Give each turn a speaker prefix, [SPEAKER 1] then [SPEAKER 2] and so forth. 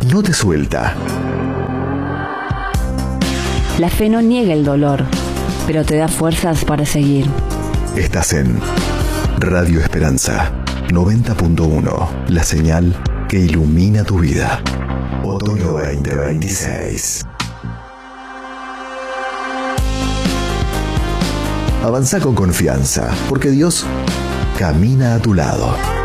[SPEAKER 1] no te suelta.
[SPEAKER 2] La fe no niega el dolor, pero te da fuerzas para seguir.
[SPEAKER 1] Estás en Radio Esperanza 90.1, la señal que ilumina tu vida. Otoño 2026. Avanza con confianza, porque Dios camina a tu lado.